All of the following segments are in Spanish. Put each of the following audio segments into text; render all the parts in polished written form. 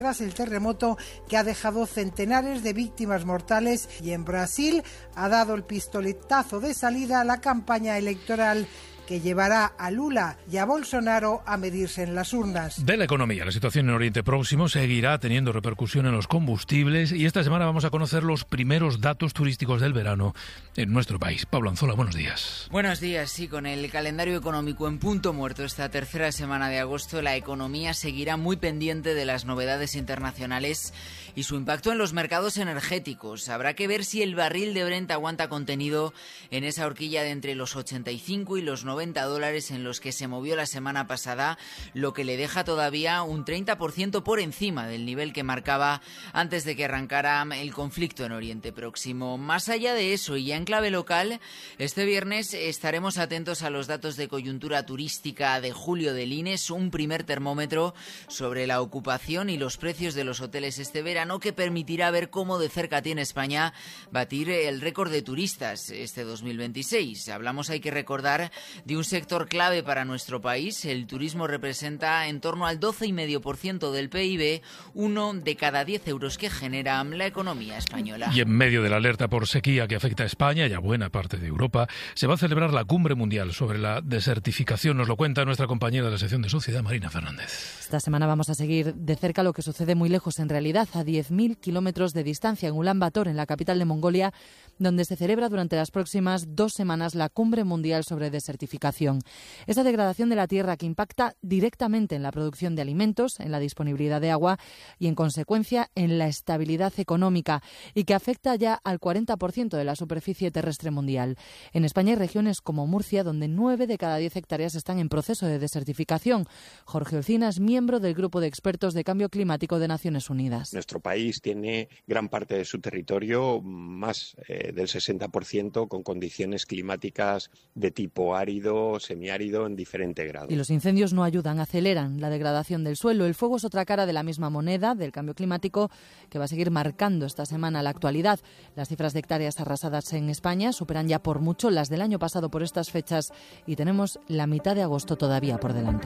tras el terremoto que ha dejado centenares de víctimas mortales, y en Brasil ha dado el pistoletazo de salida a la campaña electoral que llevará a Lula y a Bolsonaro a medirse en las urnas. De la economía, la situación en Oriente Próximo seguirá teniendo repercusión en los combustibles y esta semana vamos a conocer los primeros datos turísticos del verano en nuestro país. Pablo Anzola, buenos días. Buenos días, sí, con el calendario económico en punto muerto esta tercera semana de agosto, la economía seguirá muy pendiente de las novedades internacionales y su impacto en los mercados energéticos. Habrá que ver si el barril de Brent aguanta contenido en esa horquilla de entre los 85 y los 90 dólares en los que se movió la semana pasada, lo que le deja todavía un 30% por encima del nivel que marcaba antes de que arrancara el conflicto en Oriente Próximo. Más allá de eso, y ya en clave local, este viernes estaremos atentos a los datos de coyuntura turística de julio del INES, un primer termómetro sobre la ocupación y los precios de los hoteles este verano, que permitirá ver cómo de cerca tiene España batir el récord de turistas este 2026. Hablamos, hay que recordar, de un sector clave para nuestro país. El turismo representa en torno al 12,5% del PIB, 1 de cada 10 euros que genera la economía española. Y en medio de la alerta por sequía que afecta a España y a buena parte de Europa, se va a celebrar la Cumbre Mundial sobre la desertificación. Nos lo cuenta nuestra compañera de la sección de Sociedad, Marina Fernández. Esta semana vamos a seguir de cerca lo que sucede muy lejos, en realidad, a 10.000 kilómetros de distancia, en Ulan Bator, en la capital de Mongolia, donde se celebra durante las próximas 2 semanas la Cumbre Mundial sobre Desertificación. Esa degradación de la tierra que impacta directamente en la producción de alimentos, en la disponibilidad de agua y, en consecuencia, en la estabilidad económica, y que afecta ya al 40% de la superficie terrestre mundial. En España hay regiones como Murcia, donde 9 de cada 10 hectáreas están en proceso de desertificación. Jorge Olcina es miembro del Grupo de Expertos de Cambio Climático de Naciones Unidas. Nuestro país tiene gran parte de su territorio, más del 60%, con condiciones climáticas de tipo árido, semiárido, en diferente grado. Y los incendios no ayudan, aceleran la degradación del suelo. El fuego es otra cara de la misma moneda del cambio climático que va a seguir marcando esta semana la actualidad. Las cifras de hectáreas arrasadas en España superan ya por mucho las del año pasado por estas fechas y tenemos la mitad de agosto todavía por delante.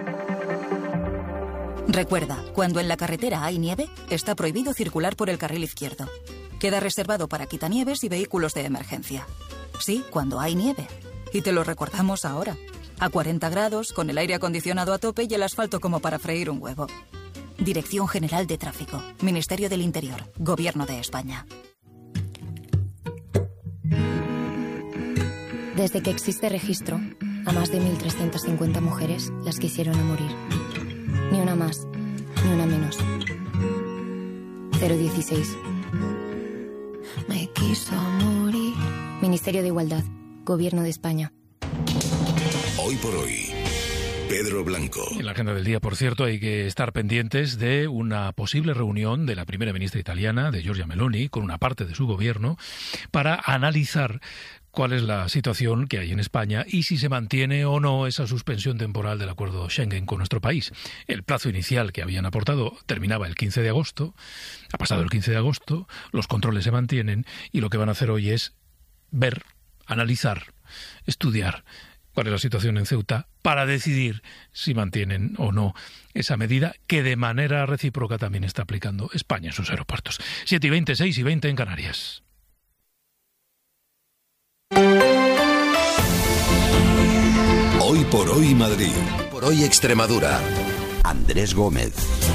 Recuerda, cuando en la carretera hay nieve, está prohibido circular por el carril izquierdo. Queda reservado para quitanieves y vehículos de emergencia. Sí, cuando hay nieve. Y te lo recordamos ahora. A 40 grados, con el aire acondicionado a tope y el asfalto como para freír un huevo. Dirección General de Tráfico. Ministerio del Interior. Gobierno de España. Desde que existe registro, a más de 1.350 mujeres las quisieron a morir. Ni una más, ni una menos. 016. Me quiso morir. Ministerio de Igualdad. Gobierno de España. Hoy por hoy, Pedro Blanco. En la agenda del día, por cierto, hay que estar pendientes de una posible reunión de la primera ministra italiana, de Giorgia Meloni, con una parte de su gobierno, para analizar cuál es la situación que hay en España y si se mantiene o no esa suspensión temporal del acuerdo Schengen con nuestro país. El plazo inicial que habían aportado terminaba el 15 de agosto, ha pasado el 15 de agosto, los controles se mantienen y lo que van a hacer hoy es ver, analizar, estudiar cuál es la situación en Ceuta para decidir si mantienen o no esa medida que de manera recíproca también está aplicando España en sus aeropuertos. 7:20, 6:20 en Canarias. Hoy por hoy Madrid. Por hoy Extremadura. Andrés Gómez.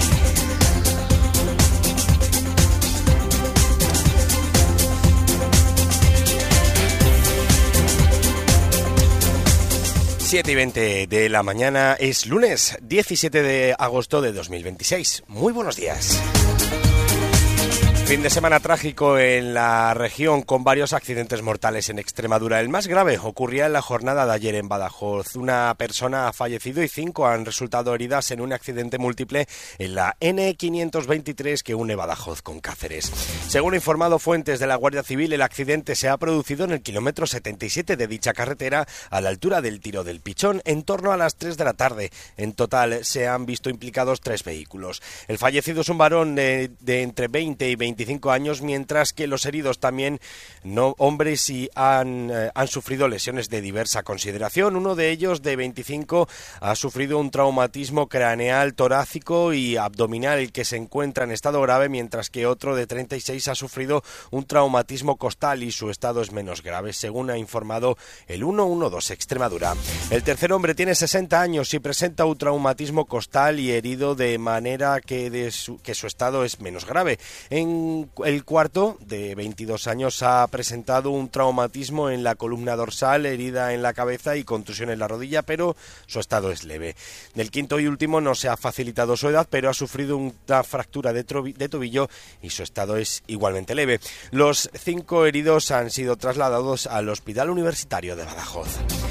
Siete y 20 de la mañana, es lunes 17 de agosto de 2026. Muy buenos días. Fin de semana trágico en la región con varios accidentes mortales en Extremadura. El más grave ocurría en la jornada de ayer en Badajoz. Una persona ha fallecido y 5 han resultado heridas en un accidente múltiple en la N523 que une Badajoz con Cáceres. Según informado fuentes de la Guardia Civil, el accidente se ha producido en el kilómetro 77 de dicha carretera, a la altura del Tiro del Pichón, en torno a las 3 de la tarde. En total se han visto implicados 3 vehículos. El fallecido es un varón de entre 20 y 25 25 años, mientras que los heridos también hombres y han sufrido lesiones de diversa consideración. Uno de ellos, de 25, ha sufrido un traumatismo craneal, torácico y abdominal que se encuentra en estado grave, mientras que otro de 36 ha sufrido un traumatismo costal y su estado es menos grave, según ha informado el 112 Extremadura. El tercer hombre tiene 60 años y presenta un traumatismo costal y herido, de manera que su estado es menos grave. En el cuarto, de 22 años, ha presentado un traumatismo en la columna dorsal, herida en la cabeza y contusión en la rodilla, pero su estado es leve. Del quinto y último no se ha facilitado su edad, pero ha sufrido una fractura de tobillo y su estado es igualmente leve. Los 5 heridos han sido trasladados al Hospital Universitario de Badajoz.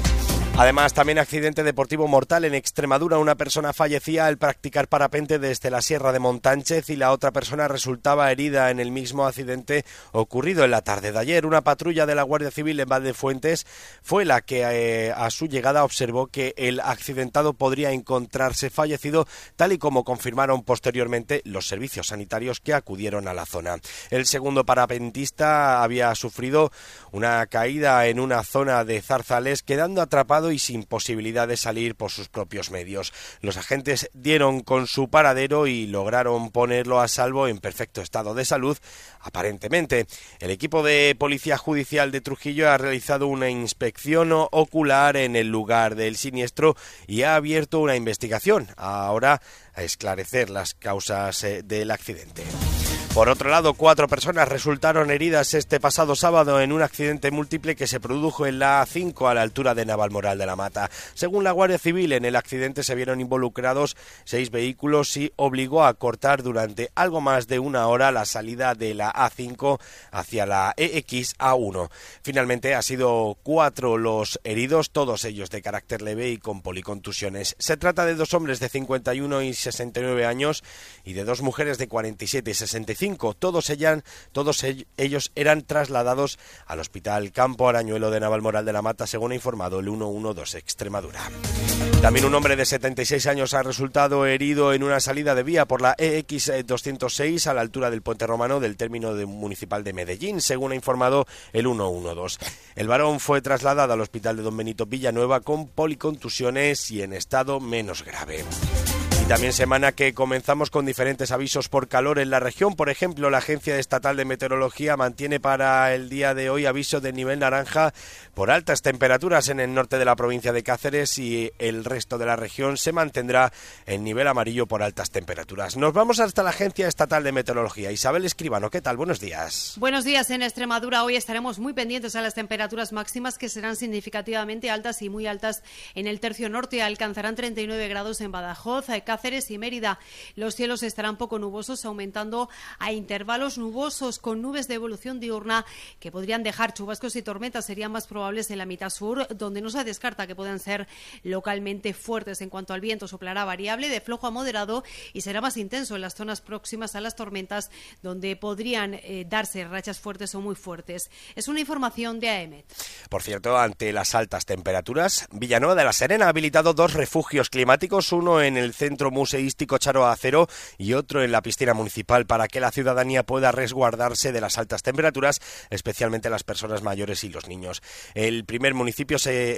Además, también accidente deportivo mortal en Extremadura. Una persona fallecía al practicar parapente desde la Sierra de Montánchez y la otra persona resultaba herida en el mismo accidente ocurrido en la tarde de ayer. Una patrulla de la Guardia Civil en Valdefuentes fue la que a su llegada observó que el accidentado podría encontrarse fallecido, tal y como confirmaron posteriormente los servicios sanitarios que acudieron a la zona. El segundo parapentista había sufrido una caída en una zona de zarzales, quedando atrapado y sin posibilidad de salir por sus propios medios. Los agentes dieron con su paradero y lograron ponerlo a salvo en perfecto estado de salud, aparentemente. El equipo de Policía Judicial de Trujillo ha realizado una inspección ocular en el lugar del siniestro y ha abierto una investigación, ahora a esclarecer las causas del accidente. Por otro lado, 4 personas resultaron heridas este pasado sábado en un accidente múltiple que se produjo en la A5 a la altura de Navalmoral de la Mata. Según la Guardia Civil, en el accidente se vieron involucrados 6 vehículos y obligó a cortar durante algo más de una hora la salida de la A5 hacia la EX-A1. Finalmente, han sido 4 los heridos, todos ellos de carácter leve y con policontusiones. Se trata de 2 hombres de 51 y 69 años y de 2 mujeres de 47 y 65. Todos ellos eran trasladados al Hospital Campo Arañuelo de Navalmoral de la Mata, según ha informado el 112 Extremadura. También un hombre de 76 años ha resultado herido en una salida de vía por la EX206 a la altura del Puente Romano del término municipal de Medellín, según ha informado el 112. El varón fue trasladado al Hospital de Don Benito Villanueva con policontusiones y en estado menos grave. También semana que comenzamos con diferentes avisos por calor en la región. Por ejemplo, la Agencia Estatal de Meteorología mantiene para el día de hoy aviso de nivel naranja por altas temperaturas en el norte de la provincia de Cáceres, y el resto de la región se mantendrá en nivel amarillo por altas temperaturas. Nos vamos hasta la Agencia Estatal de Meteorología. Isabel Escribano, ¿qué tal? Buenos días. Buenos días. En Extremadura hoy estaremos muy pendientes a las temperaturas máximas, que serán significativamente altas y muy altas en el tercio norte. Alcanzarán 39 grados en Badajoz, Cáceres y Mérida. Los cielos estarán poco nubosos, aumentando a intervalos nubosos con nubes de evolución diurna que podrían dejar chubascos y tormentas. Serían más probables en la mitad sur, donde no se descarta que puedan ser localmente fuertes. En cuanto al viento, soplará variable de flojo a moderado y será más intenso en las zonas próximas a las tormentas, donde podrían darse rachas fuertes o muy fuertes. Es una información de AEMET. Por cierto, ante las altas temperaturas, Villanueva de la Serena ha habilitado 2 refugios climáticos, uno en el centro museístico Charo Acero y otro en la piscina municipal, para que la ciudadanía pueda resguardarse de las altas temperaturas, especialmente las personas mayores y los niños. El municipio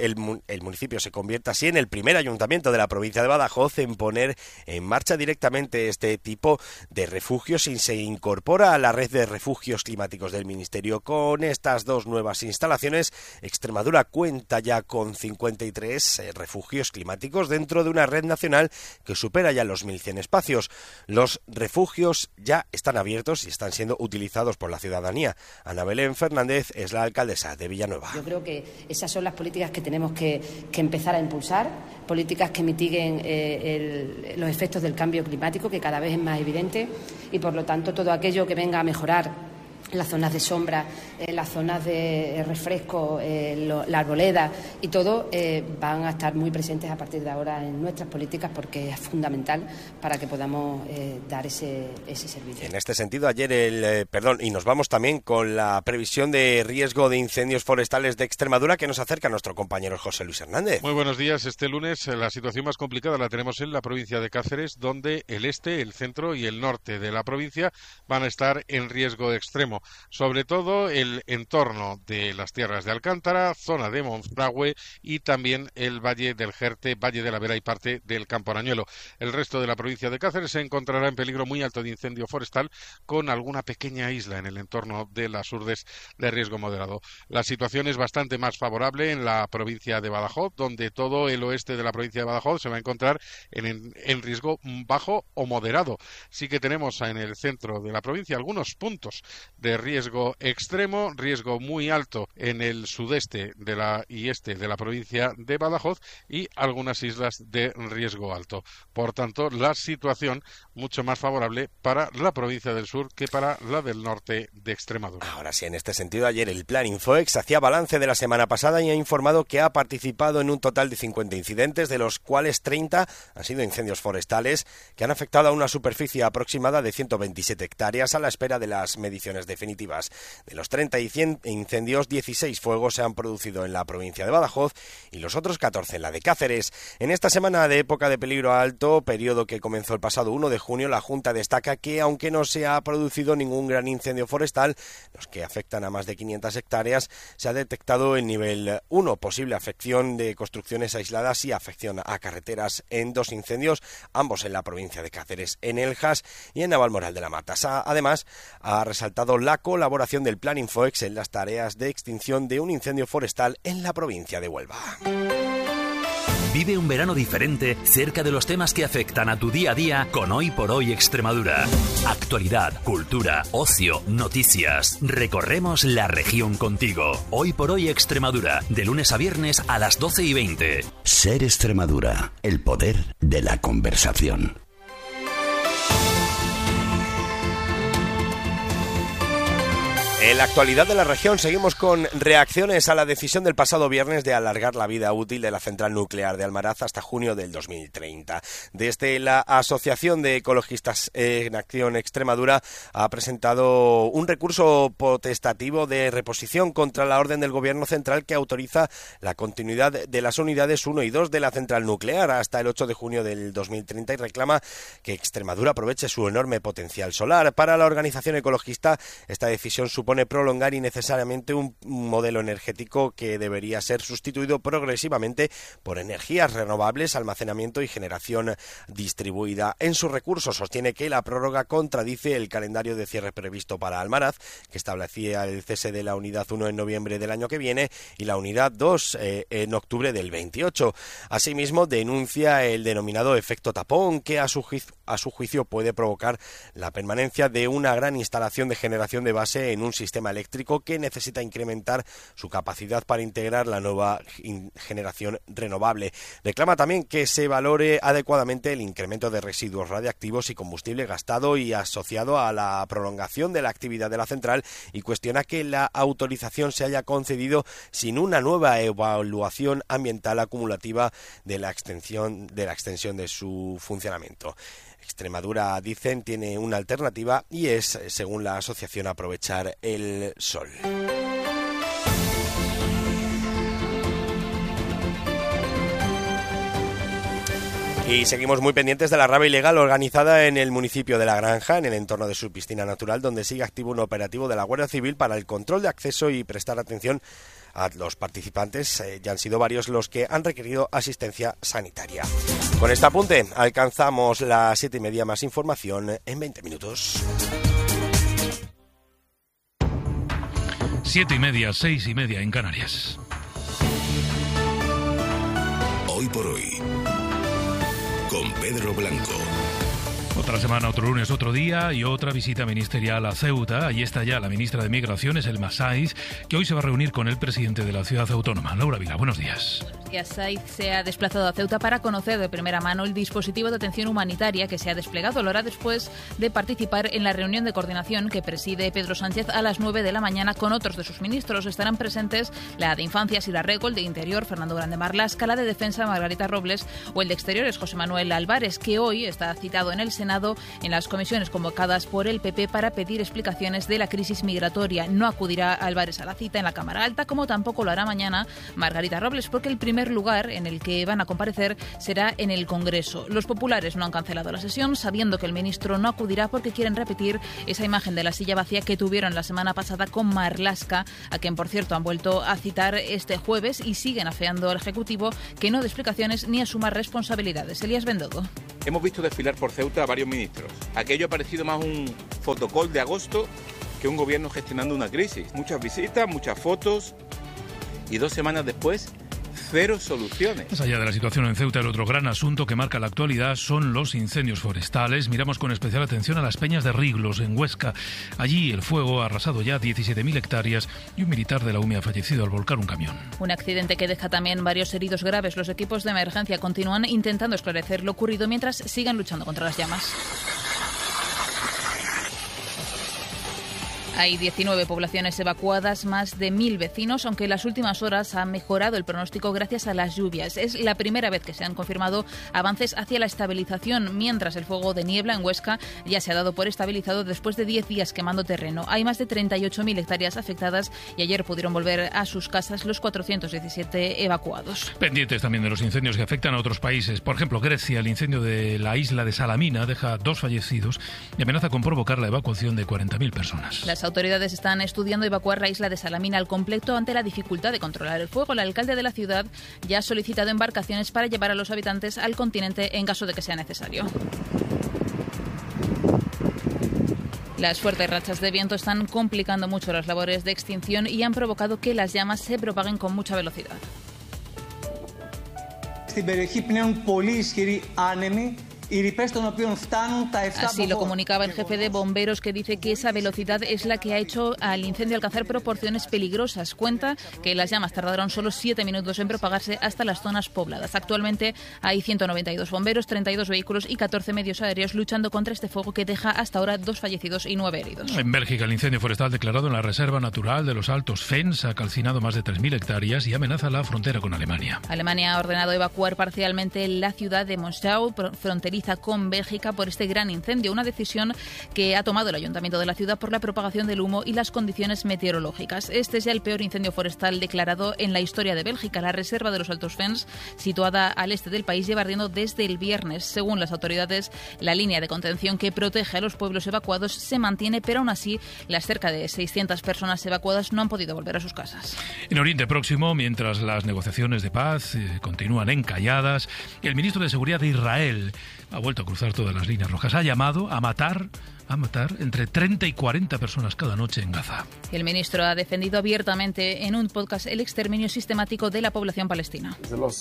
se convierte así en el primer ayuntamiento de la provincia de Badajoz en poner en marcha directamente este tipo de refugios y se incorpora a la red de refugios climáticos del Ministerio. Con estas 2 nuevas instalaciones, Extremadura cuenta ya con 53 refugios climáticos dentro de una red nacional que supera ya los 1.100 espacios. Los refugios ya están abiertos y están siendo utilizados por la ciudadanía. Ana Belén Fernández es la alcaldesa de Villanueva. Yo creo que esas son las políticas que tenemos que empezar a impulsar, políticas que mitiguen los efectos del cambio climático, que cada vez es más evidente, y por lo tanto todo aquello que venga a mejorar las zonas de sombra, las zonas de refresco, la arboleda y todo van a estar muy presentes a partir de ahora en nuestras políticas, porque es fundamental para que podamos dar ese servicio. En este sentido, ayer y nos vamos también con la previsión de riesgo de incendios forestales de Extremadura que nos acerca nuestro compañero José Luis Hernández. Muy buenos días. Este lunes la situación más complicada la tenemos en la provincia de Cáceres, donde el este, el centro y el norte de la provincia van a estar en riesgo extremo. Sobre todo el entorno de las tierras de Alcántara, zona de Monfragüe y también el Valle del Jerte, Valle de la Vera y parte del Campo Arañuelo. El resto de la provincia de Cáceres se encontrará en peligro muy alto de incendio forestal, con alguna pequeña isla en el entorno de las urdes de riesgo moderado. La situación es bastante más favorable en la provincia de Badajoz, donde todo el oeste de la provincia de Badajoz se va a encontrar en riesgo bajo o moderado. Sí que tenemos en el centro de la provincia algunos puntos de riesgo extremo, riesgo muy alto en el sudeste y este de la provincia de Badajoz y algunas islas de riesgo alto. Por tanto, la situación mucho más favorable para la provincia del sur que para la del norte de Extremadura. Ahora sí, en este sentido, ayer el Plan Infoex hacía balance de la semana pasada y ha informado que ha participado en un total de 50 incidentes, de los cuales 30 han sido incendios forestales que han afectado a una superficie aproximada de 127 hectáreas a la espera de las mediciones definitivas. De los 30 incendios, 16 fuegos se han producido en la provincia de Badajoz y los otros 14 en la de Cáceres. En esta semana de época de peligro alto, periodo que comenzó el pasado 1 de junio, la Junta destaca que, aunque no se ha producido ningún gran incendio forestal, los que afectan a más de 500 hectáreas, se ha detectado el nivel 1, posible afección de construcciones aisladas y afección a carreteras en 2 incendios, ambos en la provincia de Cáceres, en Eljas y en Navalmoral de la Mata. Además, ha resaltado la colaboración del Plan Infoex en las tareas de extinción de un incendio forestal en la provincia de Huelva. Vive un verano diferente cerca de los temas que afectan a tu día a día con Hoy por Hoy Extremadura. Actualidad, cultura, ocio, noticias. Recorremos la región contigo. Hoy por Hoy Extremadura, de lunes a viernes a las 12:20. Ser Extremadura, el poder de la conversación. En la actualidad de la región seguimos con reacciones a la decisión del pasado viernes de alargar la vida útil de la central nuclear de Almaraz hasta junio del 2030. Desde la Asociación de Ecologistas en Acción Extremadura ha presentado un recurso potestativo de reposición contra la orden del Gobierno central que autoriza la continuidad de las unidades 1 y 2 de la central nuclear hasta el 8 de junio del 2030 y reclama que Extremadura aproveche su enorme potencial solar. Para la organización ecologista, esta decisión supone prolongar innecesariamente un modelo energético que debería ser sustituido progresivamente por energías renovables, almacenamiento y generación distribuida. En su recurso sostiene que la prórroga contradice el calendario de cierre previsto para Almaraz, que establecía el cese de la unidad 1 en noviembre del año que viene y la unidad 2 en octubre del 28. Asimismo, denuncia el denominado efecto tapón, que a su juicio puede provocar la permanencia de una gran instalación de generación de base en un sistema eléctrico que necesita incrementar su capacidad para integrar la nueva generación renovable. Reclama también que se valore adecuadamente el incremento de residuos radiactivos y combustible gastado y asociado a la prolongación de la actividad de la central y cuestiona que la autorización se haya concedido sin una nueva evaluación ambiental acumulativa de la extensión de su funcionamiento. Extremadura, dicen, tiene una alternativa y es, según la asociación, aprovechar el sol. Y seguimos muy pendientes de la rabia ilegal organizada en el municipio de La Granja, en el entorno de su piscina natural, donde sigue activo un operativo de la Guardia Civil para el control de acceso y prestar atención a los participantes. Ya han sido varios los que han requerido asistencia sanitaria. Con este apunte alcanzamos las 7:30. Más información en 20 minutos. 7:30, 6:30 en Canarias. Hoy por hoy, con Pedro Blanco. Otra semana, otro lunes, otro día y otra visita ministerial a Ceuta. Allí está ya la ministra de Migraciones, Elma Saiz, que hoy se va a reunir con el presidente de la ciudad autónoma. Laura Vila, buenos días. Saiz se ha desplazado a Ceuta para conocer de primera mano el dispositivo de atención humanitaria que se ha desplegado. Lo hará después de participar en la reunión de coordinación que preside Pedro Sánchez a las 9 de la mañana con otros de sus ministros. Estarán presentes la de Infancia, Sira Rego, el de Interior, Fernando Grande Marlaska, la de Defensa, Margarita Robles, o el de Exteriores, José Manuel Álvarez, que hoy está citado en el Senado en las comisiones convocadas por el PP para pedir explicaciones de la crisis migratoria. No acudirá Álvarez a la cita en la Cámara Alta, como tampoco lo hará mañana Margarita Robles, porque el primer lugar en el que van a comparecer será en el Congreso. Los populares no han cancelado la sesión, sabiendo que el ministro no acudirá porque quieren repetir esa imagen de la silla vacía que tuvieron la semana pasada con Marlaska, a quien, por cierto, han vuelto a citar este jueves y siguen afeando al Ejecutivo que no dé explicaciones ni asuma responsabilidades. Elías Bendodo. Hemos visto desfilar por Ceuta a varios ministros. Aquello ha parecido más un fotocall de agosto que un gobierno gestionando una crisis. Muchas visitas, muchas fotos y 2 semanas después, 0 soluciones. Más allá de la situación en Ceuta, el otro gran asunto que marca la actualidad son los incendios forestales. Miramos con especial atención a las Peñas de Riglos, en Huesca. Allí el fuego ha arrasado ya 17.000 hectáreas y un militar de la UME ha fallecido al volcar un camión. Un accidente que deja también varios heridos graves. Los equipos de emergencia continúan intentando esclarecer lo ocurrido mientras sigan luchando contra las llamas. Hay 19 poblaciones evacuadas, más de 1.000 vecinos, aunque en las últimas horas ha mejorado el pronóstico gracias a las lluvias. Es la primera vez que se han confirmado avances hacia la estabilización, mientras el fuego de niebla en Huesca ya se ha dado por estabilizado después de 10 días quemando terreno. Hay más de 38.000 hectáreas afectadas y ayer pudieron volver a sus casas los 417 evacuados. Pendientes también de los incendios que afectan a otros países. Por ejemplo, Grecia, el incendio de la isla de Salamina deja 2 fallecidos y amenaza con provocar la evacuación de 40.000 personas. Las autoridades están estudiando evacuar la isla de Salamina al completo ante la dificultad de controlar el fuego. El alcalde de la ciudad ya ha solicitado embarcaciones para llevar a los habitantes al continente en caso de que sea necesario. Las fuertes rachas de viento están complicando mucho las labores de extinción y han provocado que las llamas se propaguen con mucha velocidad. Así lo comunicaba el jefe de bomberos, que dice que esa velocidad es la que ha hecho al incendio alcanzar proporciones peligrosas. Cuenta que las llamas tardaron solo 7 minutos en propagarse hasta las zonas pobladas. Actualmente hay 192 bomberos, 32 vehículos y 14 medios aéreos luchando contra este fuego que deja hasta ahora 2 fallecidos y 9 heridos. En Bélgica, el incendio forestal declarado en la Reserva Natural de los Altos Fens ha calcinado más de 3.000 hectáreas y amenaza la frontera con Alemania. Alemania ha ordenado evacuar parcialmente la ciudad de Monschau, fronteriza con Bélgica, por este gran incendio, una decisión que ha tomado el ayuntamiento de la ciudad por la propagación del humo y las condiciones meteorológicas. Este es ya el peor incendio forestal declarado en la historia de Bélgica. La reserva de los Altos Fens, situada al este del país, lleva ardiendo desde el viernes. Según las autoridades, la línea de contención que protege a los pueblos evacuados se mantiene, pero aún así las cerca de 600 personas evacuadas no han podido volver a sus casas. En Oriente Próximo, mientras las negociaciones de paz continúan encalladas, el ministro de Seguridad de Israel ha vuelto a cruzar todas las líneas rojas. Ha llamado a matar entre 30 y 40 personas cada noche en Gaza. El ministro ha defendido abiertamente en un podcast el exterminio sistemático de la población palestina.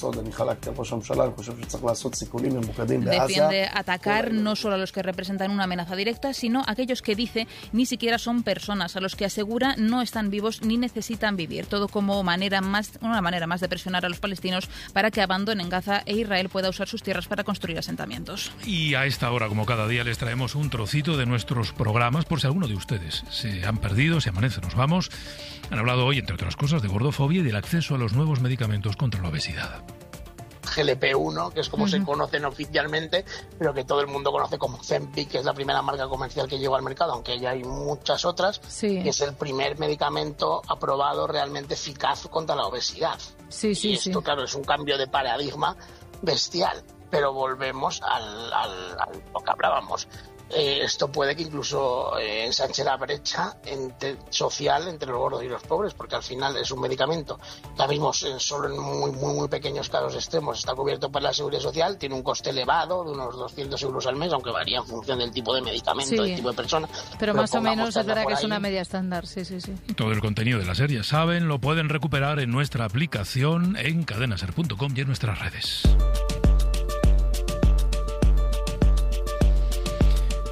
Defiende atacar no solo a los que representan una amenaza directa, sino a aquellos que dice ni siquiera son personas, a los que asegura no están vivos ni necesitan vivir. Todo como una manera más de presionar a los palestinos para que abandonen Gaza e Israel pueda usar sus tierras para construir asentamientos. Y a esta hora, como cada día, les traemos un trocito de nuestros programas, por si alguno de ustedes se han perdido, se amanece, nos vamos. Han hablado hoy, entre otras cosas, de gordofobia y del acceso a los nuevos medicamentos contra la obesidad. GLP-1, que es como se conocen oficialmente, pero que todo el mundo conoce como Ozempic, que es la primera marca comercial que llegó al mercado, aunque ya hay muchas otras, que es el primer medicamento aprobado realmente eficaz contra la obesidad. Y esto, claro, es un cambio de paradigma bestial, pero volvemos al lo que hablábamos. Esto puede que incluso ensanche la brecha social entre los gordos y los pobres, porque al final es un medicamento que ahora mismo solo en muy pequeños casos extremos está cubierto por la Seguridad Social, tiene un coste elevado de unos 200 euros al mes, aunque varía en función del tipo de medicamento, del tipo de persona. Pero más o menos es verdad que es una media estándar, sí. Todo el contenido de la serie, saben, lo pueden recuperar en nuestra aplicación, en cadenaser.com y en nuestras redes.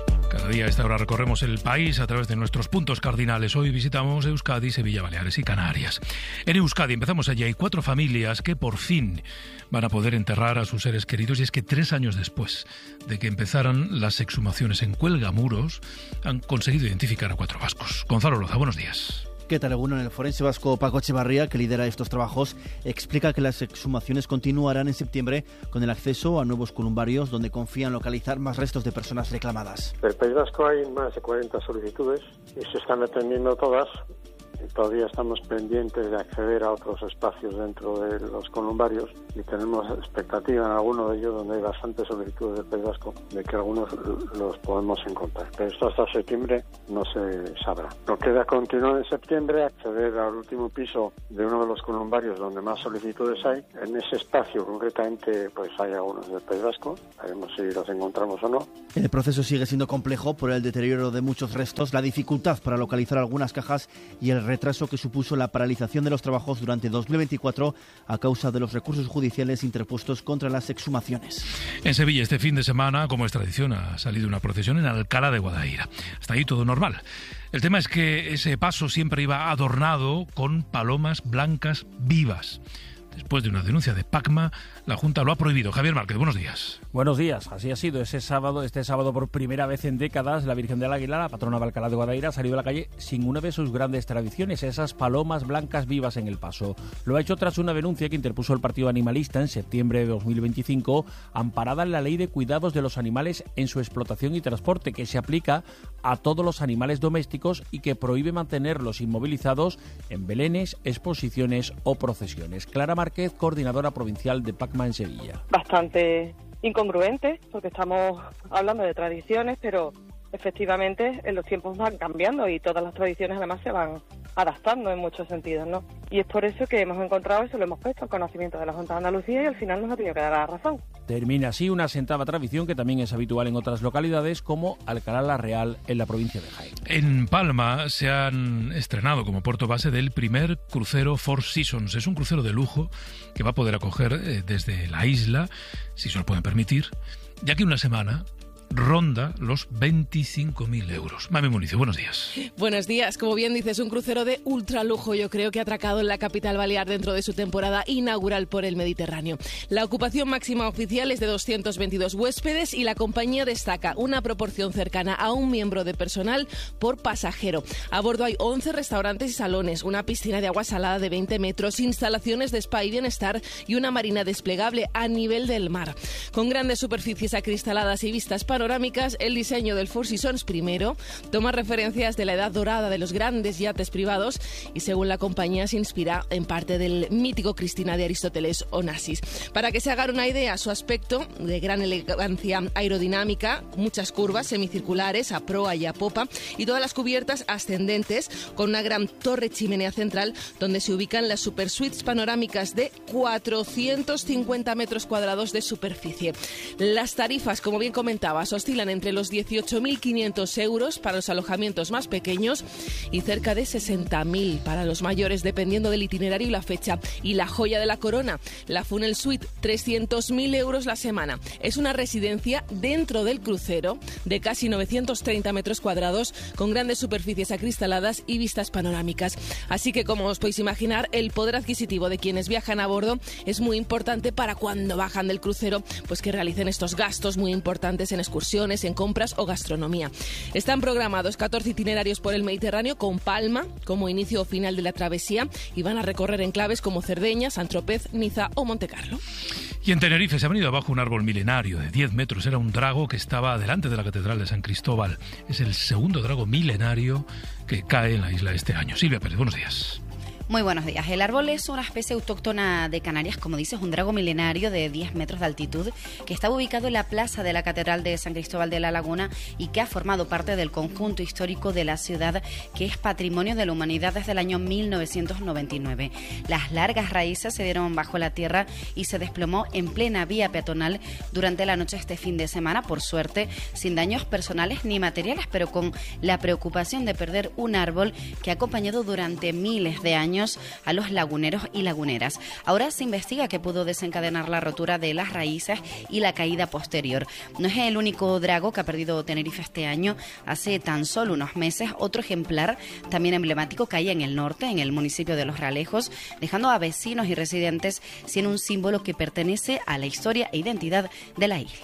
día a esta hora recorremos el país a través de nuestros puntos cardinales. Hoy visitamos Euskadi, Sevilla, Baleares y Canarias. En Euskadi empezamos allí. Hay 4 familias que por fin van a poder enterrar a sus seres queridos, y es que 3 años después de que empezaran las exhumaciones en Cuelgamuros han conseguido identificar a 4 vascos. Gonzalo Loza, buenos días. ¿Qué tal, Egunon? El forense vasco Paco Echevarría, que lidera estos trabajos, explica que las exhumaciones continuarán en septiembre con el acceso a nuevos columbarios donde confían localizar más restos de personas reclamadas. En el País Vasco hay más de 40 solicitudes y se están atendiendo todas. Todavía estamos pendientes de acceder a otros espacios dentro de los columbarios y tenemos expectativa en alguno de ellos, donde hay bastantes solicitudes del País Vasco, de que algunos los podemos encontrar. Pero esto hasta septiembre no se sabrá. Lo que queda continuar en septiembre, acceder al último piso de uno de los columbarios donde más solicitudes hay. En ese espacio concretamente pues hay algunos del País Vasco, veremos si los encontramos o no. El proceso sigue siendo complejo por el deterioro de muchos restos, la dificultad para localizar algunas cajas y el retraso que supuso la paralización de los trabajos durante 2024 a causa de los recursos judiciales interpuestos contra las exhumaciones. En Sevilla este fin de semana, como es tradición, ha salido una procesión en Alcalá de Guadaira. Hasta ahí todo normal. El tema es que ese paso siempre iba adornado con palomas blancas vivas. Después de una denuncia de PACMA, la Junta lo ha prohibido. Javier Márquez, buenos días. Buenos días. Así ha sido. Este sábado, por primera vez en décadas, la Virgen del Águila, la patrona de Alcalá de Guadaira, ha salido a la calle sin una de sus grandes tradiciones, esas palomas blancas vivas en el paso. Lo ha hecho tras una denuncia que interpuso el Partido Animalista en septiembre de 2025, amparada en la Ley de Cuidados de los Animales en su explotación y transporte, que se aplica a todos los animales domésticos y que prohíbe mantenerlos inmovilizados en belenes, exposiciones o procesiones. Clara Márquez, coordinadora provincial de PACMA en Sevilla. Bastante incongruente, porque estamos hablando de tradiciones, pero efectivamente los tiempos van cambiando y todas las tradiciones además se van adaptando en muchos sentidos, ¿no? Y es por eso que hemos encontrado eso, lo hemos puesto al conocimiento de la Junta de Andalucía y al final nos ha tenido que dar la razón. Termina así una asentada tradición que también es habitual en otras localidades como Alcalá la Real en la provincia de Jaén. En Palma se han estrenado como puerto base del primer crucero Four Seasons. Es un crucero de lujo que va a poder acoger desde la isla, si se lo pueden permitir, ya que una semana ronda los 25.000 euros. Mami Municio, buenos días. Buenos días. Como bien dices, un crucero de ultralujo, yo creo que ha atracado en la capital balear dentro de su temporada inaugural por el Mediterráneo. La ocupación máxima oficial es de 222 huéspedes y la compañía destaca una proporción cercana a un miembro de personal por pasajero. A bordo hay 11 restaurantes y salones, una piscina de agua salada de 20 metros, instalaciones de spa y bienestar y una marina desplegable a nivel del mar. Con grandes superficies acristaladas y vistas panorámicas, el diseño del Four Seasons primero toma referencias de la edad dorada de los grandes yates privados y, según la compañía, se inspira en parte del mítico Cristina de Aristóteles Onassis. Para que se hagan una idea, su aspecto de gran elegancia aerodinámica, muchas curvas semicirculares a proa y a popa y todas las cubiertas ascendentes con una gran torre chimenea central donde se ubican las super suites panorámicas de 450 metros cuadrados de superficie. Las tarifas, como bien comentabas, oscilan entre los 18.500 euros para los alojamientos más pequeños y cerca de 60.000 para los mayores, dependiendo del itinerario y la fecha. Y la joya de la corona, la Funnel Suite, 300.000 euros la semana. Es una residencia dentro del crucero de casi 930 metros cuadrados con grandes superficies acristaladas y vistas panorámicas. Así que, como os podéis imaginar, el poder adquisitivo de quienes viajan a bordo es muy importante para cuando bajan del crucero, pues que realicen estos gastos muy importantes en excursiones, en compras o gastronomía. Están programados 14 itinerarios por el Mediterráneo con Palma como inicio o final de la travesía y van a recorrer enclaves como Cerdeña, Sant-Tropez, Niza o Montecarlo. Y en Tenerife se ha venido abajo un árbol milenario de 10 metros. Era un drago que estaba delante de la Catedral de San Cristóbal. Es el segundo drago milenario que cae en la isla este año. Silvia Pérez, buenos días. Muy buenos días. El árbol es una especie autóctona de Canarias, como dices, un drago milenario de 10 metros de altitud que estaba ubicado en la plaza de la Catedral de San Cristóbal de la Laguna y que ha formado parte del conjunto histórico de la ciudad, que es patrimonio de la humanidad desde el año 1999. Las largas raíces se dieron bajo la tierra y se desplomó en plena vía peatonal durante la noche este fin de semana, por suerte, sin daños personales ni materiales, pero con la preocupación de perder un árbol que ha acompañado durante miles de años daños a los laguneros y laguneras. Ahora se investiga qué pudo desencadenar la rotura de las raíces y la caída posterior. No es el único drago que ha perdido Tenerife este año. Hace tan solo unos meses, otro ejemplar, también emblemático, caía en el norte, en el municipio de Los Realejos, dejando a vecinos y residentes sin un símbolo que pertenece a la historia e identidad de la isla.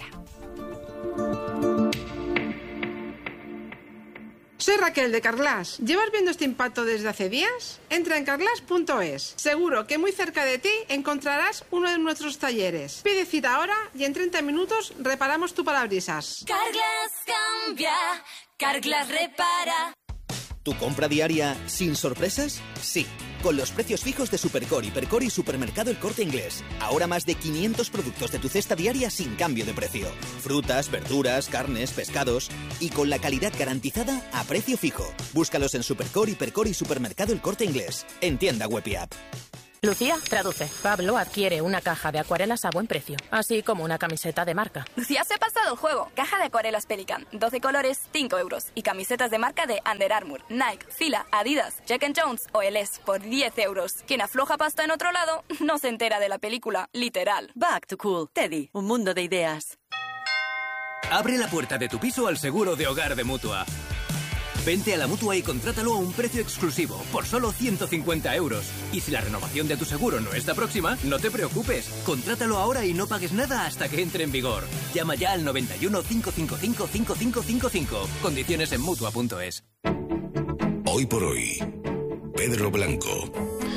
Soy Raquel de Carglass. ¿Llevas viendo este impacto desde hace días? Entra en carglass.es. Seguro que muy cerca de ti encontrarás uno de nuestros talleres. Pide cita ahora y en 30 minutos reparamos tu parabrisas. Carglass cambia, Carglass repara. ¿Tu compra diaria sin sorpresas? Sí, con los precios fijos de Supercore, Hipercore y Supermercado El Corte Inglés. Ahora más de 500 productos de tu cesta diaria sin cambio de precio. Frutas, verduras, carnes, pescados y con la calidad garantizada a precio fijo. Búscalos en Supercore, Hipercore y Supermercado El Corte Inglés. En tienda web y app. Lucía, traduce. Pablo adquiere una caja de acuarelas a buen precio, así como una camiseta de marca. Lucía se ha pasado el juego. Caja de acuarelas Pelican, 12 colores, 5 euros. Y camisetas de marca de Under Armour, Nike, Fila, Adidas, Jack & Jones o LS por 10 euros. Quien afloja pasta en otro lado no se entera de la película, literal. Back to Cool. Teddy, un mundo de ideas. Abre la puerta de tu piso al seguro de hogar de Mutua. Vente a la Mutua y contrátalo a un precio exclusivo, por solo 150 euros. Y si la renovación de tu seguro no está próxima, no te preocupes. Contrátalo ahora y no pagues nada hasta que entre en vigor. Llama ya al 91 555 5555. Condiciones en Mutua.es. Hoy por hoy, Pedro Blanco.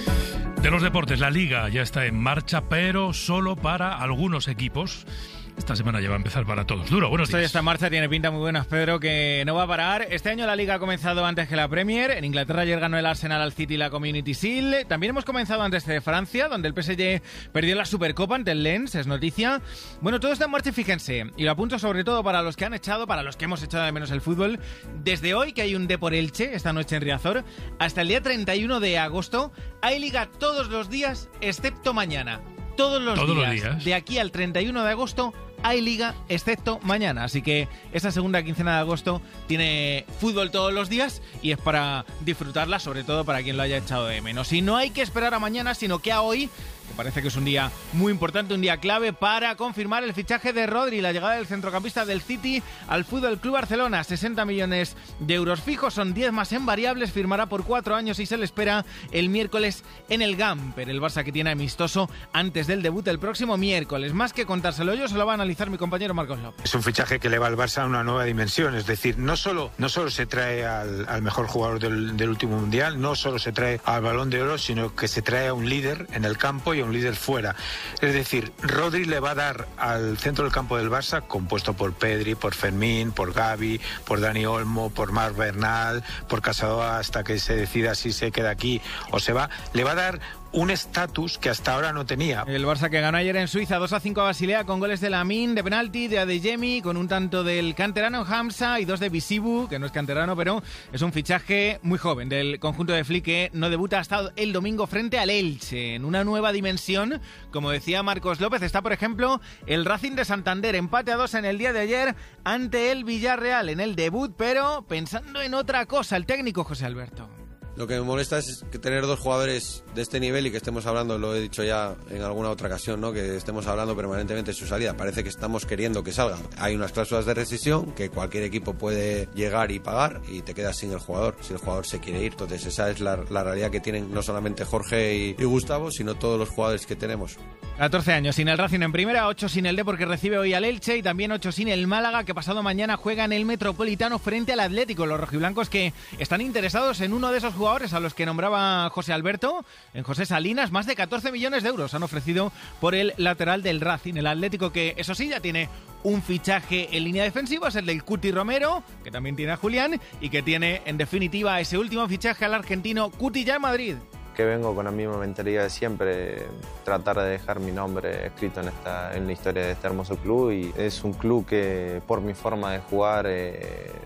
De los deportes, la Liga ya está en marcha, pero solo para algunos equipos. Esta semana ya va a empezar para todos. Duro, buenos días. Esto ya está en marcha, tiene pinta muy buena, Pedro, que no va a parar. Este año la Liga ha comenzado antes que la Premier. En Inglaterra ayer ganó el Arsenal al City la Community Shield. También hemos comenzado antes de Francia, donde el PSG perdió la Supercopa ante el Lens, es noticia. Bueno, todo está en marcha y fíjense. Y lo apunto sobre todo para los que han echado, para los que hemos echado de menos el fútbol. Desde hoy, que hay un Depor Elche, esta noche en Riazor, hasta el día 31 de agosto, hay Liga todos los días, excepto mañana. Todos los días. De aquí al 31 de agosto hay Liga, excepto mañana. Así que esta segunda quincena de agosto tiene fútbol todos los días y es para disfrutarla, sobre todo para quien lo haya echado de menos. Y no hay que esperar a mañana, sino que a hoy, que parece que es un día muy importante, un día clave para confirmar el fichaje de Rodri, la llegada del centrocampista del City al Fútbol Club Barcelona. 60 millones de euros fijos, son 10 más en variables, firmará por 4 años y se le espera el miércoles en el Gamper. El Barça que tiene amistoso antes del debut el próximo miércoles. Más que contárselo yo, se lo va a analizar mi compañero Marcos López. Es un fichaje que eleva al Barça a una nueva dimensión, es decir, no solo se trae al mejor jugador del último mundial, no solo se trae al Balón de Oro, sino que se trae a un líder en el campo y a un líder fuera. Es decir, Rodri le va a dar al centro del campo del Barça, compuesto por Pedri, por Fermín, por Gavi, por Dani Olmo, por Marc Bernal, por Casadó, hasta que se decida si se queda aquí o se va, le va a dar un estatus que hasta ahora no tenía. El Barça que ganó ayer en Suiza 2-5 a Basilea con goles de Lamine, de penalti, de Adeyemi, con un tanto del canterano Hamza y 2 de Bisibu, que no es canterano, pero es un fichaje muy joven del conjunto de Flick que no debuta hasta el domingo frente al Elche. En una nueva dimensión, como decía Marcos López, está por ejemplo el Racing de Santander, empate a 2 en el día de ayer ante el Villarreal en el debut, pero pensando en otra cosa, el técnico José Alberto. Lo que me molesta es que tener dos jugadores de este nivel y que estemos hablando, lo he dicho ya en alguna otra ocasión, ¿no? Que estemos hablando permanentemente de su salida. Parece que estamos queriendo que salga. Hay unas cláusulas de rescisión que cualquier equipo puede llegar y pagar y te quedas sin el jugador, si el jugador se quiere ir. Entonces esa es la realidad que tienen no solamente Jorge y Gustavo, sino todos los jugadores que tenemos. 14 años sin el Racing en primera, 8 sin el Depor que recibe hoy al Elche y también 8 sin el Málaga que pasado mañana juega en el Metropolitano frente al Atlético. Los rojiblancos que están interesados en uno de esos jugadores a los que nombraba José Alberto, en José Salinas, más de 14 millones de euros han ofrecido por el lateral del Racing. El Atlético que, eso sí, ya tiene un fichaje en línea defensiva, es el del Cuti Romero, que también tiene a Julián y que tiene en definitiva ese último fichaje al argentino Cuti ya en Madrid. Que vengo con la misma mentalidad de siempre, tratar de dejar mi nombre escrito en la historia de este hermoso club, y es un club que por mi forma de jugar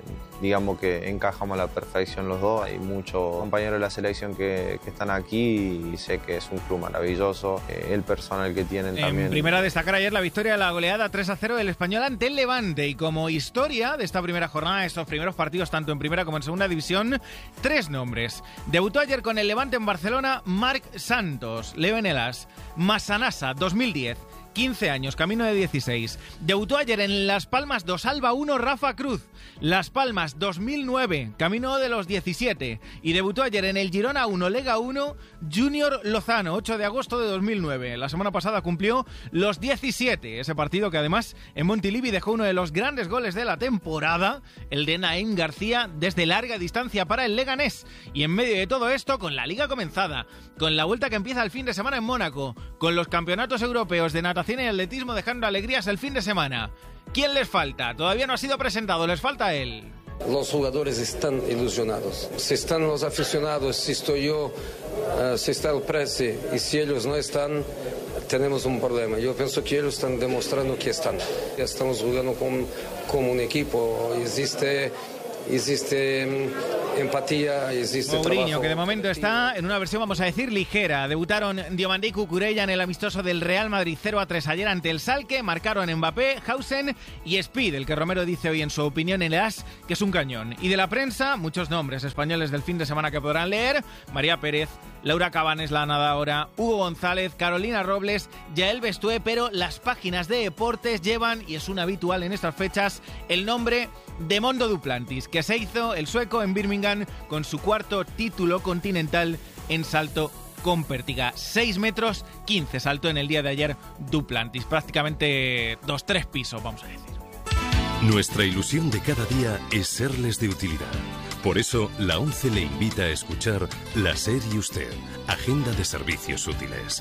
digamos que encajamos a la perfección los dos. Hay muchos compañeros de la selección que están aquí y sé que es un club maravilloso, el personal que tienen también. En primera, destacar ayer la victoria de la goleada 3-0 del Español ante el Levante, y como historia de esta primera jornada, estos primeros partidos tanto en primera como en segunda división, 3 nombres. Debutó ayer con el Levante en Barcelona Marc Santos, Leo Enelas, Massanassa, 2010. 15 años, camino de 16. Debutó ayer en Las Palmas 2 Alba 1 Rafa Cruz. Las Palmas 2009, camino de los 17. Y debutó ayer en el Girona 1 Lega 1 Junior Lozano, 8 de agosto de 2009. La semana pasada cumplió los 17. Ese partido que además en Montilivi dejó uno de los grandes goles de la temporada, el de Naim García desde larga distancia para el Leganés. Y en medio de todo esto, con la Liga comenzada, con la vuelta que empieza el fin de semana en Mónaco, con los campeonatos europeos de natación y atletismo dejando alegrías el fin de semana. ¿Quién les falta? Todavía no ha sido presentado, les falta él. Los jugadores están ilusionados. Si están los aficionados, si estoy yo, si está el presi, y si ellos no están, tenemos un problema. Yo pienso que ellos están demostrando que están. Ya estamos jugando como un equipo. Existe empatía, existe Mourinho, trabajo. que de momento está en una versión, vamos a decir, ligera. Debutaron Diomandé y Cucurella en el amistoso del Real Madrid 0-3 ayer ante el Schalke. Marcaron Mbappé, Hausen y Speed, el que Romero dice hoy en su opinión en el AS que es un cañón. Y de la prensa, muchos nombres españoles del fin de semana que podrán leer: María Pérez, Laura Cabanes, la nadadora, Hugo González, Carolina Robles, Yael Bestué, pero las páginas de deportes llevan, y es un habitual en estas fechas, el nombre de Mondo Duplantis, que se hizo el sueco en Birmingham con su 4º título continental en salto con pértiga. 6 metros 15 saltó en el día de ayer Duplantis, prácticamente 2-3 pisos, vamos a decir. Nuestra ilusión de cada día es serles de utilidad. Por eso, la ONCE le invita a escuchar La SER y Usted, Agenda de Servicios Útiles.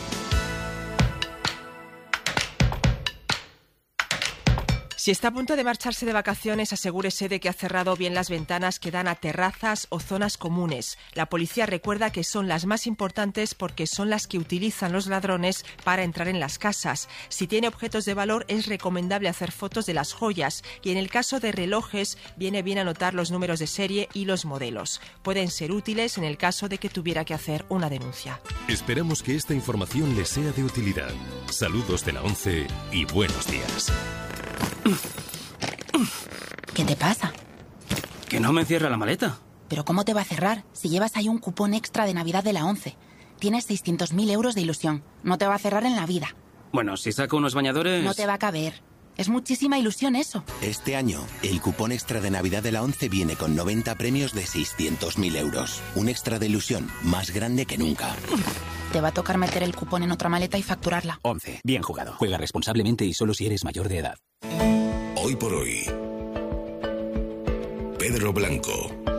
Si está a punto de marcharse de vacaciones, asegúrese de que ha cerrado bien las ventanas que dan a terrazas o zonas comunes. La policía recuerda que son las más importantes porque son las que utilizan los ladrones para entrar en las casas. Si tiene objetos de valor, es recomendable hacer fotos de las joyas, y en el caso de relojes, viene bien anotar los números de serie y los modelos. Pueden ser útiles en el caso de que tuviera que hacer una denuncia. Esperamos que esta información les sea de utilidad. Saludos de la ONCE y buenos días. ¿Qué te pasa? Que no me cierra la maleta. ¿Pero cómo te va a cerrar si llevas ahí un cupón extra de Navidad de la ONCE? Tienes 600.000 euros de ilusión. No te va a cerrar en la vida. Bueno, si saco unos bañadores... No te va a caber. Es muchísima ilusión eso. Este año, el cupón extra de Navidad de la ONCE viene con 90 premios de 600.000 euros. Un extra de ilusión más grande que nunca. Te va a tocar meter el cupón en otra maleta y facturarla. ONCE. Bien jugado. Juega responsablemente y solo si eres mayor de edad. Hoy por hoy, Pedro Blanco.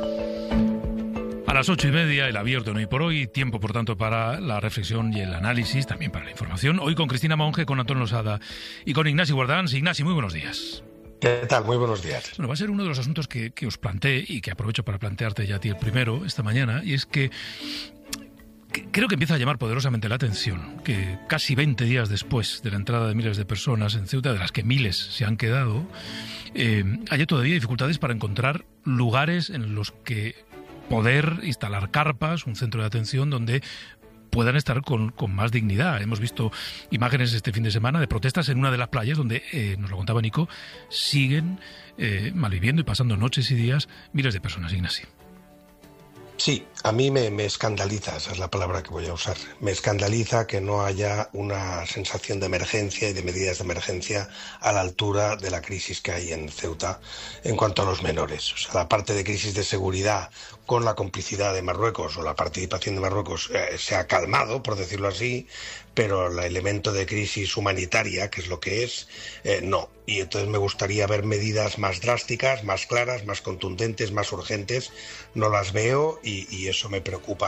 A las 8:30, el abierto en Hoy por Hoy. Tiempo, por tanto, para la reflexión y el análisis, también para la información. Hoy con Cristina Monge, con Antonio Losada y con Ignasi Guardans. Ignasi, muy buenos días. ¿Qué tal? Muy buenos días. Bueno, va a ser uno de los asuntos que os planteé y que aprovecho para plantearte ya a ti el primero esta mañana, y es que creo que empieza a llamar poderosamente la atención que casi 20 días después de la entrada de miles de personas en Ceuta, de las que miles se han quedado, haya todavía dificultades para encontrar lugares en los que poder instalar carpas, un centro de atención donde puedan estar con más dignidad. Hemos visto imágenes este fin de semana de protestas en una de las playas donde, nos lo contaba Nico, siguen malviviendo y pasando noches y días miles de personas, Ignasi. Sí, a mí me escandaliza, esa es la palabra que voy a usar. Me escandaliza que no haya una sensación de emergencia y de medidas de emergencia a la altura de la crisis que hay en Ceuta en cuanto a los menores. O sea, la parte de crisis de seguridad con la complicidad de Marruecos o la participación de Marruecos se ha calmado, por decirlo así, pero el elemento de crisis humanitaria, que es lo que es, no. Y entonces me gustaría ver medidas más drásticas, más claras, más contundentes, más urgentes. No las veo y eso me preocupa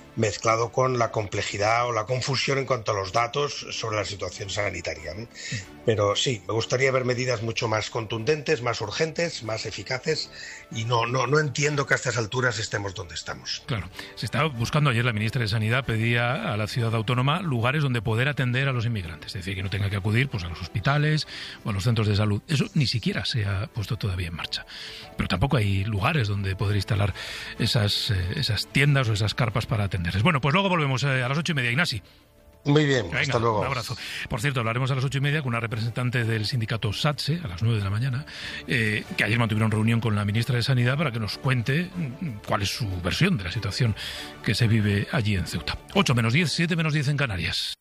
mezclado con la complejidad o la confusión en cuanto a los datos sobre la situación sanitaria, ¿no? Pero sí, me gustaría ver medidas mucho más contundentes, más urgentes, más eficaces, y no entiendo que a estas alturas estemos donde estamos. Claro, se estaba buscando, ayer la ministra de Sanidad pedía a la ciudad autónoma lugares donde poder atender a los inmigrantes, es decir, que no tenga que acudir pues a los hospitales o a los centros de salud. Eso ni siquiera se ha puesto todavía en marcha. Pero tampoco hay lugares donde poder instalar esas tiendas o esas carpas para atenderles. Bueno, pues luego volvemos a las 8:30, Ignasi. Muy bien, venga, hasta luego. Un abrazo. Por cierto, hablaremos a las 8:30 con una representante del sindicato SATSE a las 9 de la mañana, que ayer mantuvieron reunión con la ministra de Sanidad para que nos cuente cuál es su versión de la situación que se vive allí en Ceuta. 8 menos 10, 7 menos 10 en Canarias.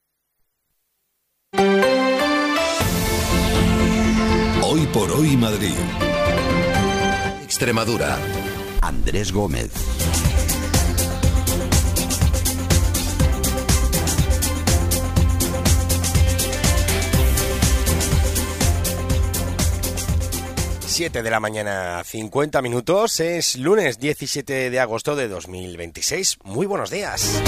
Hoy por hoy Madrid. Extremadura. Andrés Gómez. Siete de la mañana, 50 minutos. Es lunes 17 de agosto de 2026. Muy buenos días.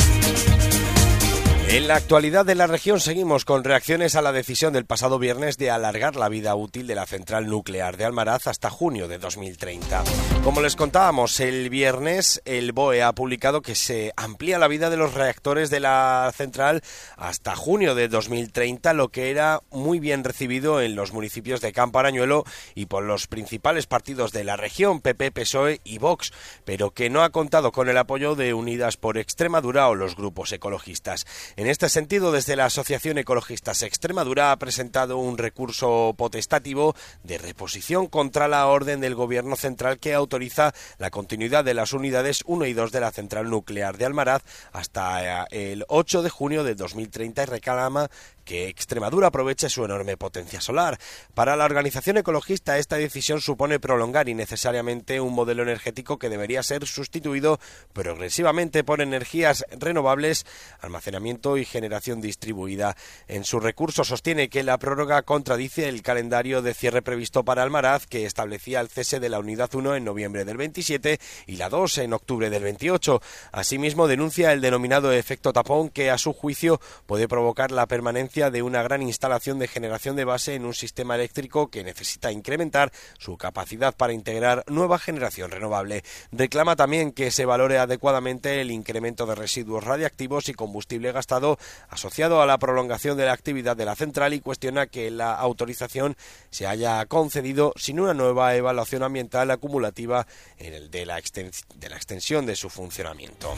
En la actualidad de la región seguimos con reacciones a la decisión del pasado viernes de alargar la vida útil de la central nuclear de Almaraz hasta junio de 2030. Como les contábamos el viernes, el BOE ha publicado que se amplía la vida de los reactores de la central hasta junio de 2030, lo que era muy bien recibido en los municipios de Campo Arañuelo y por los principales partidos de la región, PP, PSOE y Vox, pero que no ha contado con el apoyo de Unidas por Extremadura o los grupos ecologistas. En este sentido, desde la Asociación Ecologistas Extremadura ha presentado un recurso potestativo de reposición contra la orden del Gobierno central que autoriza la continuidad de las unidades 1 y 2 de la central nuclear de Almaraz hasta el 8 de junio de 2030 y reclama que Extremadura aproveche su enorme potencia solar. Para la organización ecologista, esta decisión supone prolongar innecesariamente un modelo energético que debería ser sustituido progresivamente por energías renovables, almacenamiento y generación distribuida. En su recurso sostiene que la prórroga contradice el calendario de cierre previsto para Almaraz, que establecía el cese de la unidad 1 en noviembre del 27 y la 2 en octubre del 28. Asimismo, denuncia el denominado efecto tapón, que a su juicio puede provocar la permanencia de una gran instalación de generación de base en un sistema eléctrico que necesita incrementar su capacidad para integrar nueva generación renovable. Reclama también que se valore adecuadamente el incremento de residuos radiactivos y combustible gastado asociado a la prolongación de la actividad de la central y cuestiona que la autorización se haya concedido sin una nueva evaluación ambiental acumulativa de la extensión de su funcionamiento.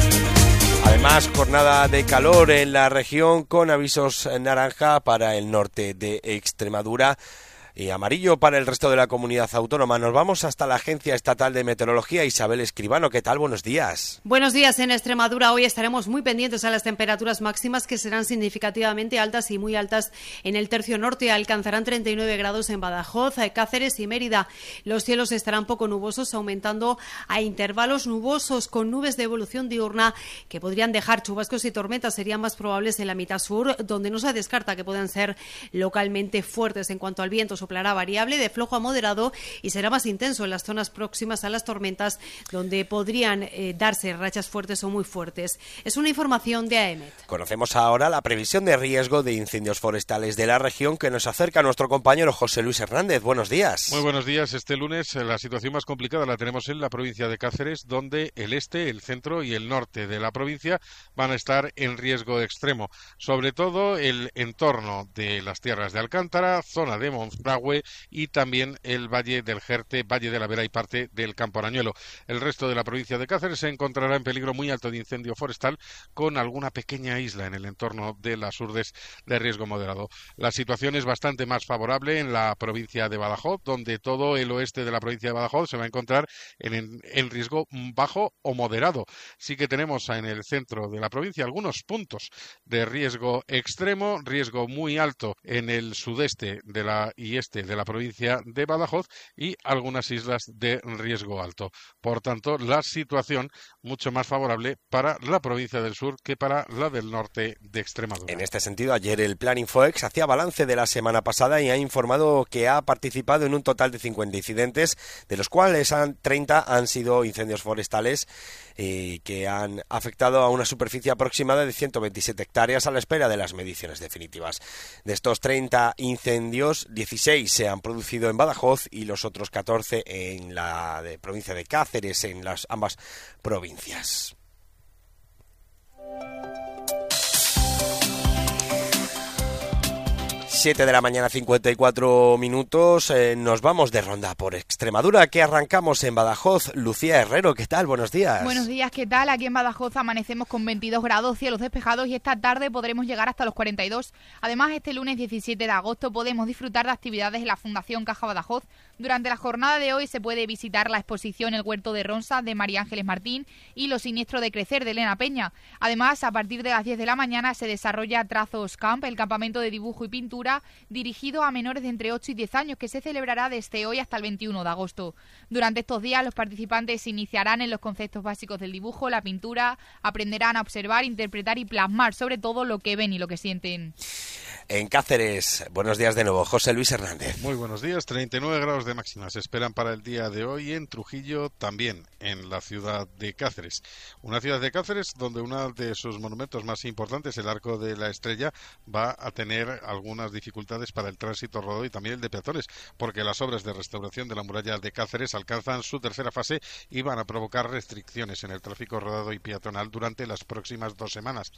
Además, jornada de calor en la región con avisos naranja para el norte de Extremadura y amarillo para el resto de la comunidad autónoma. Nos vamos hasta la Agencia Estatal de Meteorología. Isabel Escribano, ¿qué tal? Buenos días. Buenos días. En Extremadura hoy estaremos muy pendientes a las temperaturas máximas, que serán significativamente altas y muy altas en el tercio norte. Alcanzarán 39 grados en Badajoz, Cáceres y Mérida. Los cielos estarán poco nubosos, aumentando a intervalos nubosos con nubes de evolución diurna que podrían dejar chubascos y tormentas. Serían más probables en la mitad sur, donde no se descarta que puedan ser localmente fuertes. En cuanto al viento, soplará variable de flojo a moderado y será más intenso en las zonas próximas a las tormentas, donde podrían darse rachas fuertes o muy fuertes. Es una información de AEMET. Conocemos ahora la previsión de riesgo de incendios forestales de la región, que nos acerca nuestro compañero José Luis Hernández. Buenos días. Muy buenos días. Este lunes la situación más complicada la tenemos en la provincia de Cáceres, donde el este, el centro y el norte de la provincia van a estar en riesgo extremo. Sobre todo el entorno de las tierras de Alcántara, zona de Monfragüe y también el Valle del Jerte, Valle de la Vera y parte del Campo Arañuelo. El resto de la provincia de Cáceres se encontrará en peligro muy alto de incendio forestal, con alguna pequeña isla en el entorno de las urdes de riesgo moderado. La situación es bastante más favorable en la provincia de Badajoz, donde todo el oeste de la provincia de Badajoz se va a encontrar en riesgo bajo o moderado. Sí que tenemos en el centro de la provincia algunos puntos de riesgo extremo, riesgo muy alto en el sudeste y este oeste de la provincia de Badajoz y algunas islas de riesgo alto. Por tanto, la situación mucho más favorable para la provincia del sur que para la del norte de Extremadura. En este sentido, ayer el Plan Infoex hacía balance de la semana pasada y ha informado que ha participado en un total de 50 incidentes, de los cuales 30 han sido incendios forestales que han afectado a una superficie aproximada de 127 hectáreas a la espera de las mediciones definitivas. De estos 30 incendios, 16 se han producido en Badajoz y los otros 14 en la provincia de Cáceres, en las ambas provincias. Siete de la mañana, 54 minutos. Nos vamos de ronda por Extremadura, que arrancamos en Badajoz. Lucía Herrero, ¿qué tal? Buenos días. Buenos días, ¿qué tal? Aquí en Badajoz amanecemos con 22 grados, cielos despejados y esta tarde podremos llegar hasta los 42. Además, este lunes 17 de agosto podemos disfrutar de actividades en la Fundación Caja Badajoz. Durante la jornada de hoy se puede visitar la exposición El Huerto de Ronsa de María Ángeles Martín y Lo Siniestro de Crecer de Elena Peña. Además, a partir de las 10 de la mañana se desarrolla Trazos Camp, el campamento de dibujo y pintura dirigido a menores de entre 8 y 10 años, que se celebrará desde hoy hasta el 21 de agosto. Durante estos días los participantes se iniciarán en los conceptos básicos del dibujo, la pintura, aprenderán a observar, interpretar y plasmar sobre todo lo que ven y lo que sienten. En Cáceres, buenos días de nuevo, José Luis Hernández. Muy buenos días, 39 grados de máxima se esperan para el día de hoy en Trujillo, también en la ciudad de Cáceres. Una ciudad de Cáceres donde uno de sus monumentos más importantes, el Arco de la Estrella, va a tener algunas dificultades para el tránsito rodado y también el de peatones, porque las obras de restauración de la muralla de Cáceres alcanzan su tercera fase y van a provocar restricciones en el tráfico rodado y peatonal durante las próximas 2 semanas.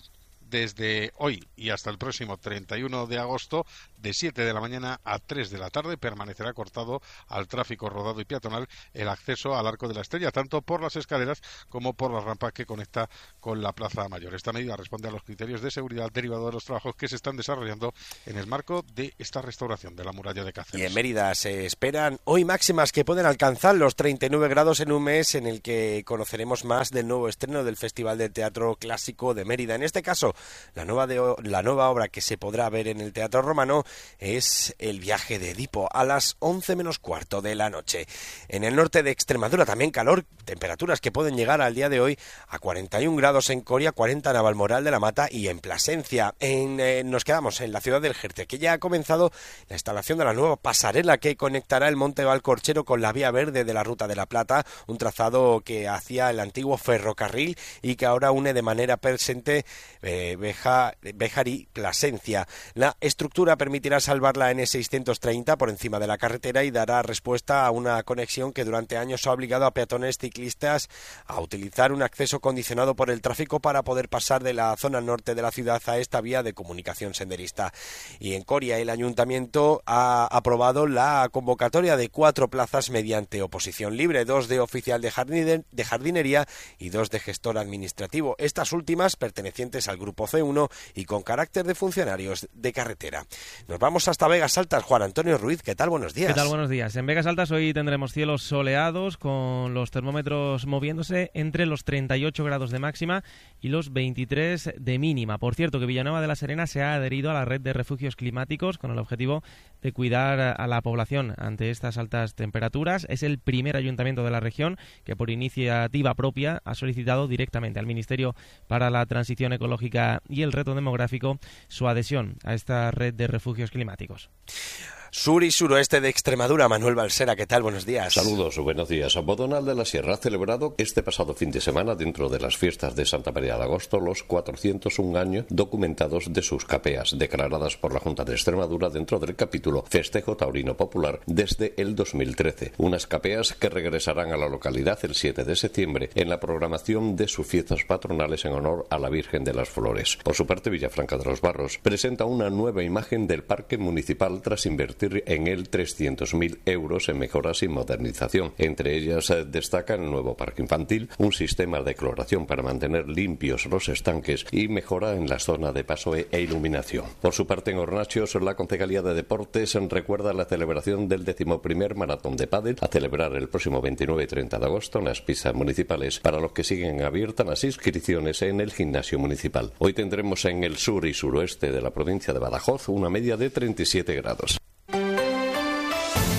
Desde hoy y hasta el próximo 31 de agosto, de 7 de la mañana a 3 de la tarde, permanecerá cortado al tráfico rodado y peatonal el acceso al Arco de la Estrella, tanto por las escaleras como por la rampa que conecta con la Plaza Mayor. Esta medida responde a los criterios de seguridad derivados de los trabajos que se están desarrollando en el marco de esta restauración de la muralla de Cáceres. Y en Mérida se esperan hoy máximas que pueden alcanzar los 39 grados en un mes en el que conoceremos más del nuevo estreno del Festival de Teatro Clásico de Mérida. En este caso, la nueva obra que se podrá ver en el Teatro Romano es El viaje de Edipo, a las 11 menos cuarto de la noche. En el norte de Extremadura también calor, temperaturas que pueden llegar al día de hoy a 41 grados en Coria, 40 en Navalmoral de la Mata y en Plasencia. Nos quedamos en la ciudad del Jerte, que ya ha comenzado la instalación de la nueva pasarela que conectará el Monte Valcorchero con la Vía Verde de la Ruta de la Plata, un trazado que hacía el antiguo ferrocarril y que ahora une de manera presente Béjar y Plasencia. La estructura permitirá salvar la N630 por encima de la carretera y dará respuesta a una conexión que durante años ha obligado a peatones ciclistas a utilizar un acceso condicionado por el tráfico para poder pasar de la zona norte de la ciudad a esta vía de comunicación senderista. Y en Coria el ayuntamiento ha aprobado la convocatoria de 4 plazas mediante oposición libre, 2 de oficial de jardinería y 2 de gestor administrativo, estas últimas pertenecientes al grupo C1 y con carácter de funcionarios de carretera. Nos vamos hasta Vegas Altas. Juan Antonio Ruiz, ¿qué tal? Buenos días. ¿Qué tal? Buenos días. En Vegas Altas hoy tendremos cielos soleados con los termómetros moviéndose entre los 38 grados de máxima y los 23 de mínima. Por cierto, que Villanueva de la Serena se ha adherido a la red de refugios climáticos con el objetivo de cuidar a la población ante estas altas temperaturas. Es el primer ayuntamiento de la región que por iniciativa propia ha solicitado directamente al Ministerio para la Transición Ecológica y el Reto Demográfico su adhesión a esta red de refugios climáticos. Sur y suroeste de Extremadura, Manuel Balsera, ¿qué tal? Buenos días. Saludos, buenos días. Bodonal de la Sierra ha celebrado este pasado fin de semana, dentro de las fiestas de Santa María de Agosto, los 401 años documentados de sus capeas, declaradas por la Junta de Extremadura dentro del capítulo Festejo Taurino Popular desde el 2013. Unas capeas que regresarán a la localidad el 7 de septiembre en la programación de sus fiestas patronales en honor a la Virgen de las Flores. Por su parte, Villafranca de los Barros presenta una nueva imagen del parque municipal tras invertir en él 300.000 euros en mejoras y modernización. Entre ellas destacan el nuevo parque infantil, un sistema de cloración para mantener limpios los estanques y mejora en la zona de paso e iluminación. Por su parte, en Hornachos, la Concejalía de Deportes recuerda la celebración del 11º Maratón de Pádel a celebrar el próximo 29 y 30 de agosto en las pistas municipales, para los que siguen abiertas las inscripciones en el gimnasio municipal. Hoy tendremos en el sur y suroeste de la provincia de Badajoz una media de 37 grados.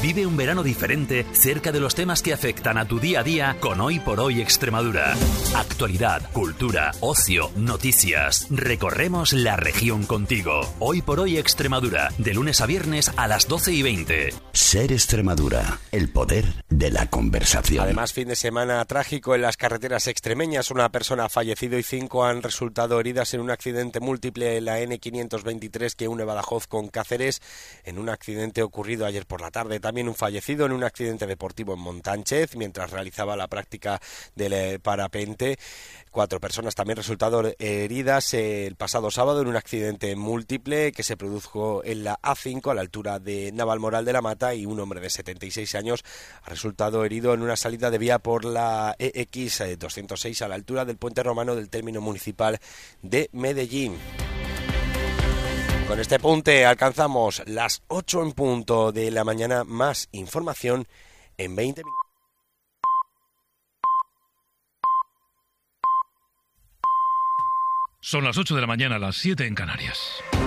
Vive un verano diferente cerca de los temas que afectan a tu día a día con Hoy por Hoy Extremadura. Actualidad, cultura, ocio, noticias. Recorremos la región contigo. Hoy por Hoy Extremadura, de lunes a viernes a las 12:20. Ser Extremadura, el poder de la conversación. Además, fin de semana trágico en las carreteras extremeñas. Una persona ha fallecido y 5 han resultado heridas en un accidente múltiple en la N523 que une Badajoz con Cáceres, en un accidente ocurrido ayer por la tarde. También un fallecido en un accidente deportivo en Montánchez mientras realizaba la práctica del parapente. 4 personas también resultaron heridas el pasado sábado en un accidente múltiple que se produjo en la A5 a la altura de Navalmoral de la Mata, y un hombre de 76 años ha resultado herido en una salida de vía por la EX 206 a la altura del puente romano del término municipal de Medellín. Con este punto alcanzamos las 8 en punto de la mañana. Más información en 20 minutos. Son las 8 de la mañana, las 7 en Canarias.